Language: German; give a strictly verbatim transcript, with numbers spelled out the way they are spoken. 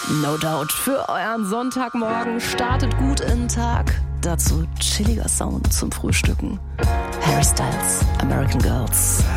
No doubt. Für euren Sonntagmorgen startet gut in den Tag. Dazu chilliger Sound zum Frühstücken. Harry Styles, American Girls.